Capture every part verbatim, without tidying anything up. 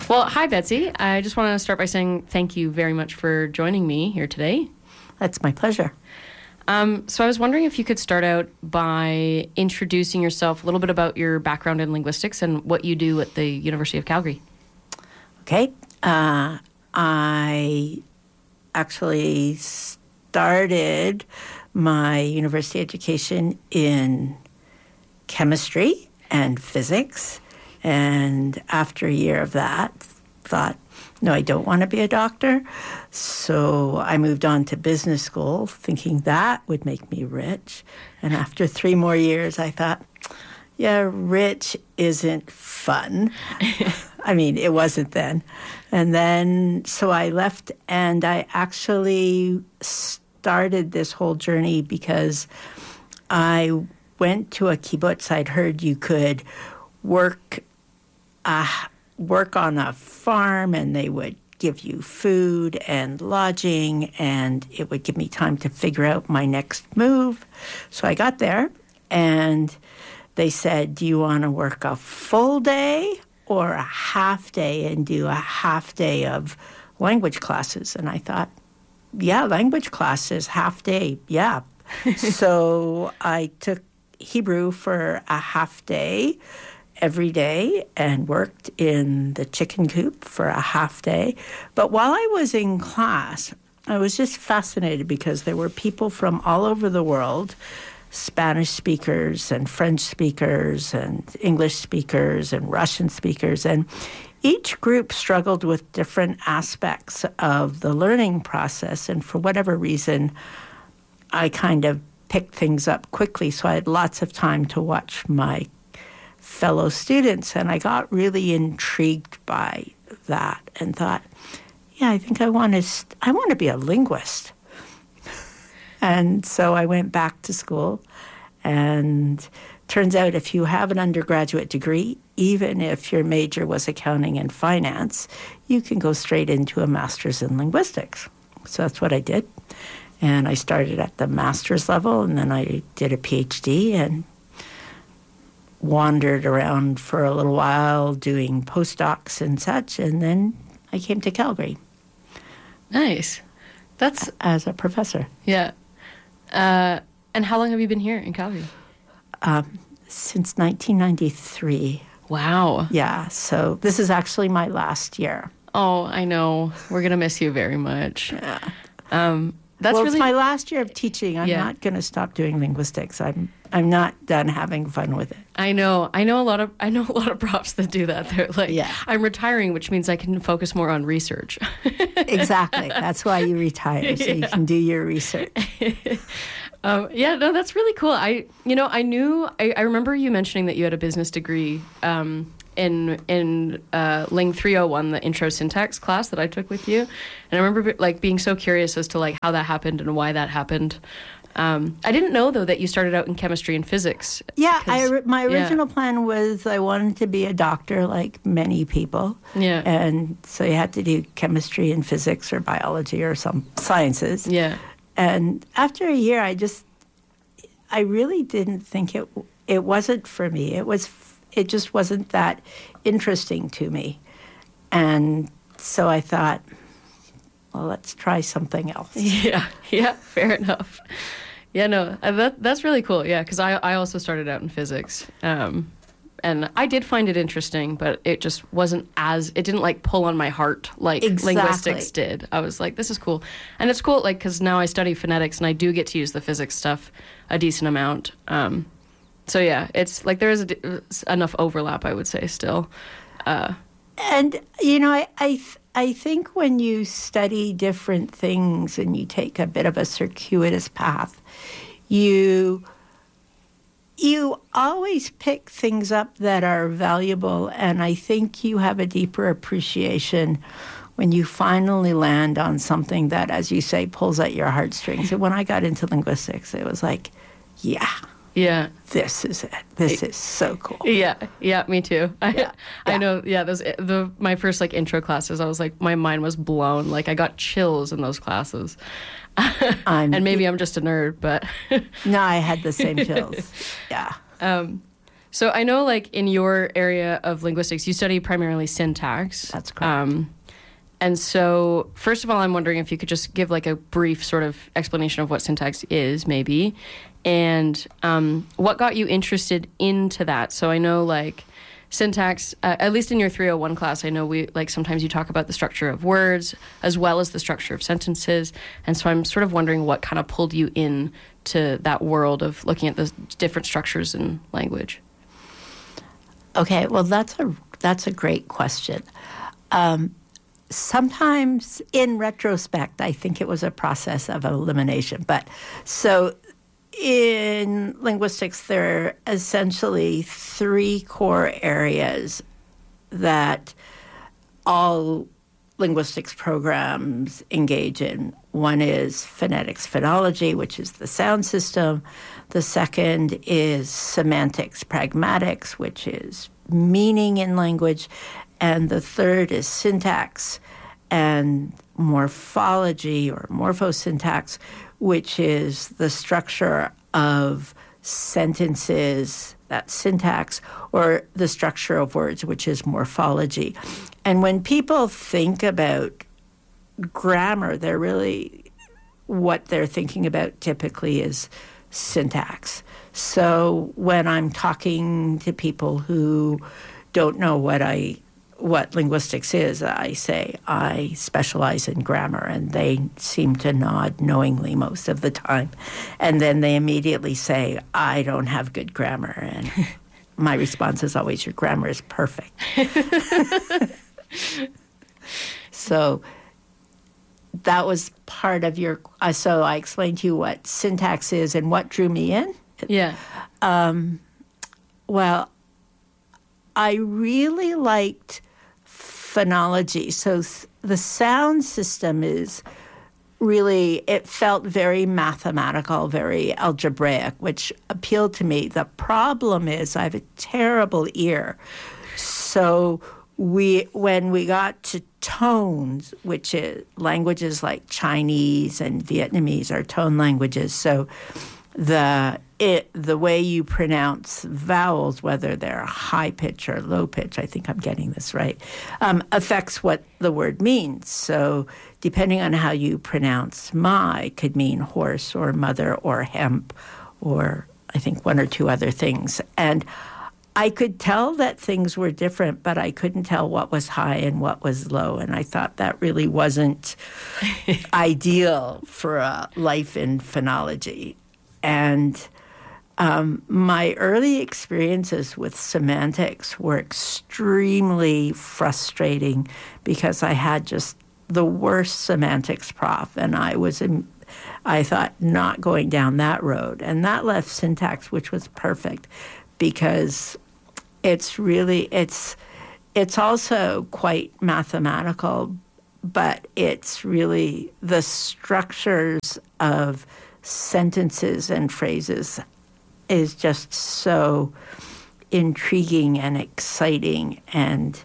Well, hi, Betsy. I just want to start by saying thank you very much for joining me here today. That's my pleasure. Um, so I was wondering if you could start out by introducing yourself, a little bit about your background in linguistics and what you do at the University of Calgary. Okay. Uh, I actually started my university education in chemistry and physics. And after a year of that, thought, no, I don't want to be a doctor. So I moved on to business school, thinking that would make me rich. And after three more years, I thought, yeah, rich isn't fun. I mean, it wasn't then. And then, so I left, and I actually started this whole journey because I went to a kibbutz. I'd heard you could work uh, work on a farm, and they would give you food and lodging, and it would give me time to figure out my next move. So I got there, and they said, do you want to work a full day or a half day and do a half day of language classes? And I thought, yeah, language classes, half day, yeah. So I took Hebrew for a half day every day and worked in the chicken coop for a half day. But while I was in class, I was just fascinated because there were people from all over the world, Spanish speakers and French speakers and English speakers and Russian speakers. And each group struggled with different aspects of the learning process. And for whatever reason, I kind of picked things up quickly. So I had lots of time to watch my fellow students. And I got really intrigued by that and thought, yeah, I think I want to, st- I want to be a linguist. And so I went back to school, and turns out if you have an undergraduate degree, even if your major was accounting and finance, you can go straight into a master's in linguistics. So that's what I did. And I started at the master's level, and then I did a PhD and wandered around for a little while doing postdocs and such, and then I came to Calgary. Nice. That's as a professor. Yeah. Uh, and how long have you been here in Calgary? Um, since nineteen ninety-three. Wow. Yeah, so this is actually my last year. Oh, I know. We're going to miss you very much. Yeah. Um, that's well, really... it's my last year of teaching. I'm yeah. not going to stop doing linguistics. I'm I'm not done having fun with it. I know. I know a lot of I know a lot of profs that do that. They're like, yeah. I'm retiring, which means I can focus more on research. Exactly. That's why you retire, so yeah. you can do your research. um, yeah, no, that's really cool. I, you know, I knew. I, I remember you mentioning that you had a business degree um, in in uh, Ling three oh one, the intro syntax class that I took with you, and I remember like being so curious as to like how that happened and why that happened. Um, I didn't know, though, that you started out in chemistry and physics. Yeah, I, my original yeah. plan was I wanted to be a doctor like many people. Yeah. And so you had to do chemistry and physics or biology or some sciences. Yeah. And after a year, I just, I really didn't think it, it wasn't for me. It was, it just wasn't that interesting to me. And so I thought, well, let's try something else. Yeah, yeah, fair enough. Yeah, no, that that's really cool. Yeah, because I, I also started out in physics, um, and I did find it interesting, but it just wasn't as, it didn't like pull on my heart like exactly. linguistics did. I was like, this is cool. And it's cool, like, because now I study phonetics, and I do get to use the physics stuff a decent amount. Um, so yeah, it's like there is a, enough overlap, I would say, still. Uh, and, you know, I... I th- I think when you study different things and you take a bit of a circuitous path, you you always pick things up that are valuable, and I think you have a deeper appreciation when you finally land on something that, as you say, pulls at your heartstrings. And when I got into linguistics, it was like, yeah. Yeah. This is it. This is so cool. Yeah. Yeah, me too. I, yeah. I yeah. know. Yeah. Those, the, my first like intro classes, I was like, my mind was blown. Like I got chills in those classes. I'm, and maybe I'm just a nerd, but. No, I had the same chills. Yeah. Um, So I know, like, in your area of linguistics, you study primarily syntax. That's correct. Um, and so, first of all, I'm wondering if you could just give, like, a brief sort of explanation of what syntax is, maybe, and um, what got you interested into that. So I know, like, syntax, uh, at least in your three oh one class, I know we, like, sometimes you talk about the structure of words as well as the structure of sentences. And so I'm sort of wondering what kind of pulled you in to that world of looking at the different structures in language. Okay, well, that's a that's a great question. Um, sometimes, in retrospect, I think it was a process of elimination. But so, in linguistics, there are essentially three core areas that all linguistics programs engage in. One is phonetics phonology, which is the sound system. The second is semantics pragmatics, which is meaning in language. And the third is syntax and morphology or morphosyntax, which is the structure of sentences, that's syntax, or the structure of words, which is morphology. And when people think about grammar, they're really, what they're thinking about typically is syntax. So when I'm talking to people who don't know what I what linguistics is, I say I specialize in grammar, and they seem to nod knowingly most of the time. And then they immediately say, I don't have good grammar. And my response is always, your grammar is perfect. So that was part of your, uh, so I explained to you what syntax is and what drew me in. Yeah. Um, well, I really liked phonology. So th- the sound system is really, it felt very mathematical, very algebraic, which appealed to me. The problem is I have a terrible ear. So we, when we got to tones, which is languages like Chinese and Vietnamese are tone languages. So the it the way you pronounce vowels, whether they're high pitch or low pitch, I think I'm getting this right, um, affects what the word means. So depending on how you pronounce my could mean horse or mother or hemp or I think one or two other things. And I could tell that things were different, but I couldn't tell what was high and what was low. And I thought that really wasn't ideal for a life in phonology. And um, my early experiences with semantics were extremely frustrating because I had just the worst semantics prof, and I was, in, I thought, not going down that road. And that left syntax, which was perfect, because it's really, it's, it's also quite mathematical, but it's really the structures of sentences and phrases is just so intriguing and exciting, and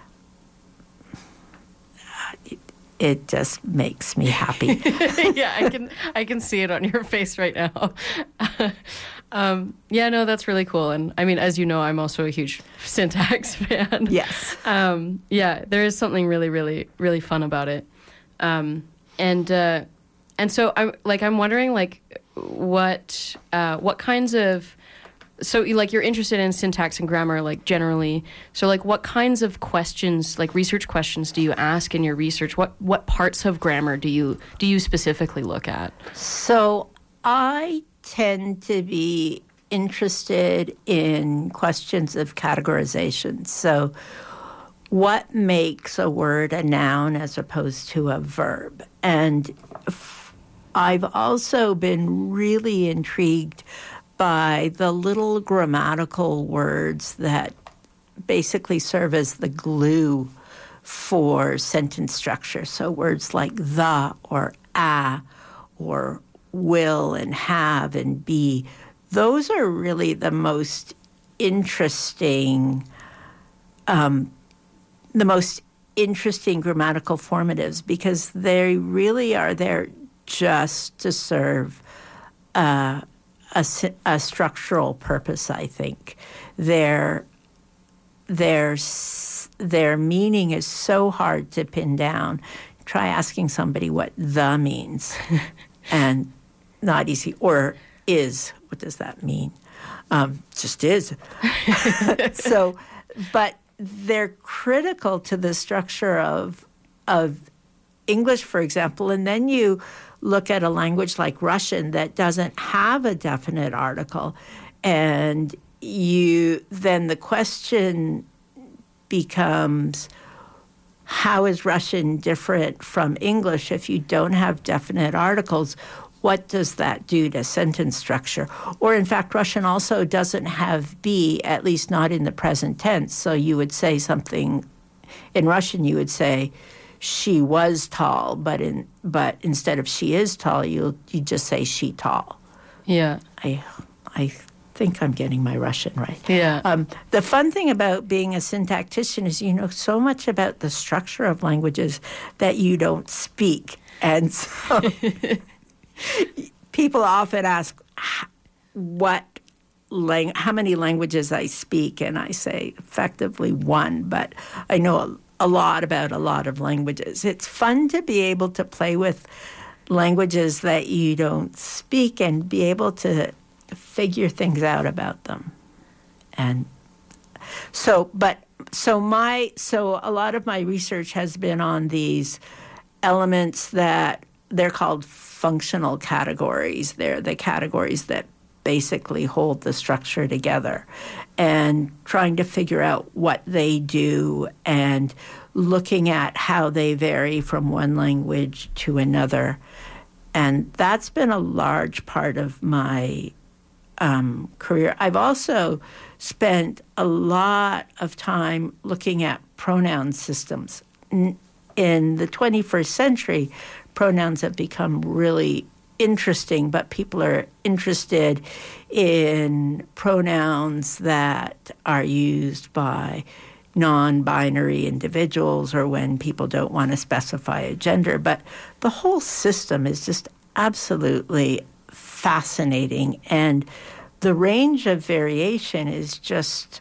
it, it just makes me happy. Yeah, I can I can see it on your face right now. um, yeah, no, that's really cool. And I mean, as you know, I'm also a huge syntax fan. Yes. Um, yeah, there is something really, really, really fun about it. Um, and uh, and so I'm like I'm wondering like what uh, what kinds of so like you're interested in syntax and grammar like generally. So like what kinds of questions, like research questions, do you ask in your research? What what parts of grammar do you do you specifically look at? So I tend to be interested in questions of categorization. So what makes a word a noun as opposed to a verb? And f- I've also been really intrigued by the little grammatical words that basically serve as the glue for sentence structure. So words like the or a or will and have and be, those are really the most interesting, um, the most interesting grammatical formatives, because they really are there just to serve uh, a, a structural purpose, I think. Their, their, their meaning is so hard to pin down. Try asking somebody what the means, and not easy. Or is, what does that mean? Um, just is. So, but they're critical to the structure of of English, for example, and then you look at a language like Russian that doesn't have a definite article, and you then the question becomes, how is Russian different from English if you don't have definite articles? What does that do to sentence structure? Or, in fact, Russian also doesn't have be, at least not in the present tense. So you would say something, in Russian you would say, she was tall, but in but instead of she is tall, you you just say she tall. Yeah. I I think I'm getting my Russian right. Yeah. Um, the fun thing about being a syntactician is you know so much about the structure of languages that you don't speak. And so people often ask what lang- how many languages I speak, and I say effectively one, but I know a a lot about a lot of languages. It's fun to be able to play with languages that you don't speak and be able to figure things out about them. And so, but, so my, so a lot of my research has been on these elements that they're called functional categories. They're the categories that basically hold the structure together, and trying to figure out what they do and looking at how they vary from one language to another. And that's been a large part of my um, career. I've also spent a lot of time looking at pronoun systems. In the twenty-first century, pronouns have become really interesting, but people are interested in pronouns that are used by non-binary individuals or when people don't want to specify a gender. But the whole system is just absolutely fascinating, and the range of variation is just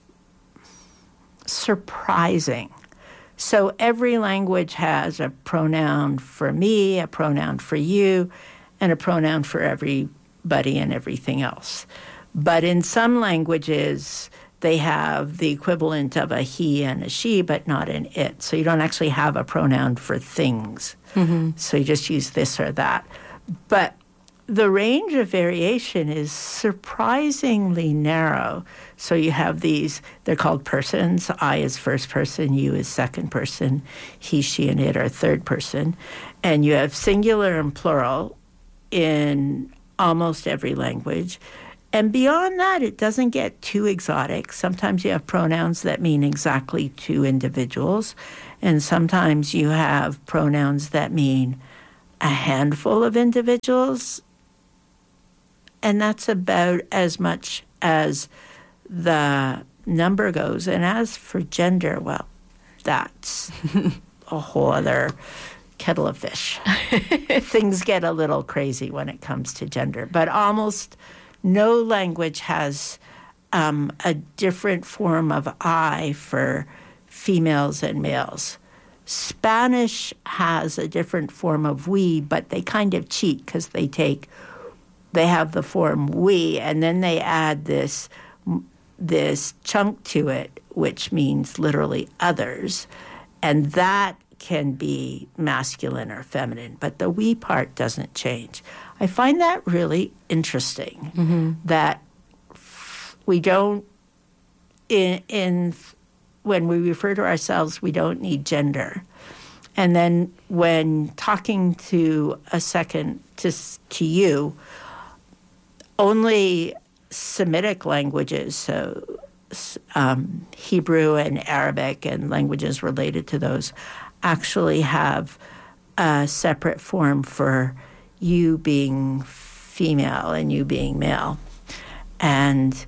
surprising. So every language has a pronoun for me, a pronoun for you, and a pronoun for everybody and everything else. But in some languages, they have the equivalent of a he and a she, but not an it. So you don't actually have a pronoun for things. Mm-hmm. So you just use this or that. But the range of variation is surprisingly narrow. So you have these, they're called persons. I is first person, you is second person, he, she, and it are third person. And you have singular and plural in almost every language. And beyond that, it doesn't get too exotic. Sometimes you have pronouns that mean exactly two individuals, and sometimes you have pronouns that mean a handful of individuals, and that's about as much as the number goes. And as for gender, well, that's a whole other kettle of fish. Things get a little crazy when it comes to gender, but almost no language has um, a different form of I for females and males. Spanish has a different form of we, but they kind of cheat because they take, they have the form we, and then they add this this chunk to it, which means literally others, and that can be masculine or feminine, but the we part doesn't change. I find that really interesting, mm-hmm. that we don't, in, in when we refer to ourselves, we don't need gender. And then when talking to a second, to, to you, only Semitic languages, so um, Hebrew and Arabic and languages related to those, actually have a separate form for you being female and you being male. And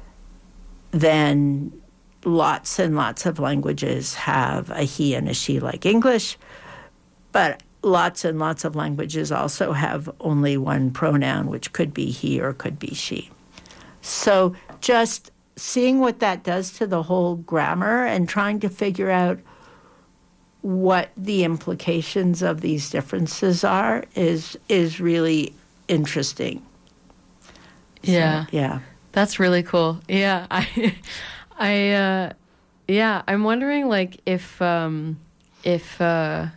then lots and lots of languages have a he and a she like English, but lots and lots of languages also have only one pronoun, which could be he or could be she. So just seeing what that does to the whole grammar and trying to figure out what the implications of these differences are is is really interesting. Yeah. So, yeah. That's really cool. Yeah. I I uh yeah, I'm wondering like if um if uh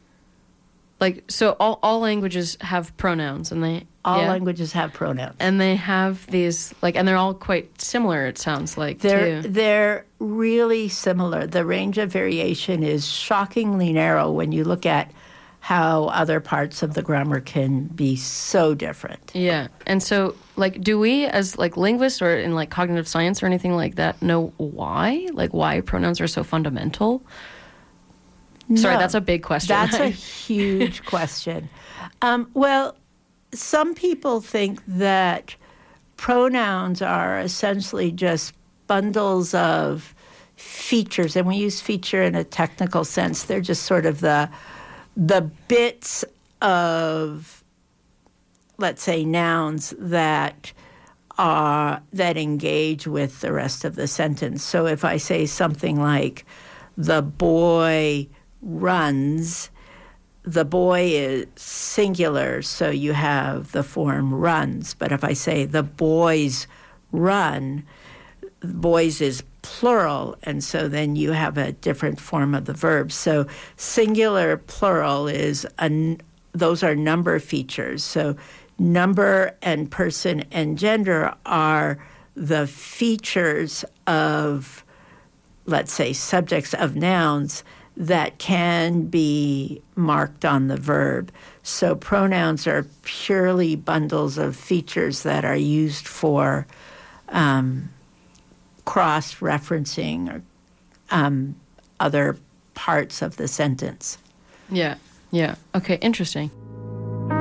like so all all languages have pronouns and they All yeah? languages have pronouns. And they have these like and they're all quite similar, it sounds like, They're too. they're really similar. The range of variation is shockingly narrow when you look at how other parts of the grammar can be so different. Yeah. And so, like, do we as, like, linguists or in, like, cognitive science or anything like that know why? Like, why pronouns are so fundamental? Sorry, No, that's a big question. That's a huge question. Um, well, some people think that pronouns are essentially just bundles of features, and we use feature in a technical sense. They're just sort of the the bits of, let's say, nouns that are that engage with the rest of the sentence. So if I say something like, the boy runs, the boy is singular, so you have the form runs. But if I say the boys run, boys is plural, and so then you have a different form of the verb. So singular, plural is, a, those are number features. So number and person and gender are the features of, let's say, subjects of nouns that can be marked on the verb. So pronouns are purely bundles of features that are used for um, cross-referencing or um, other parts of the sentence. Yeah, yeah. Okay, interesting.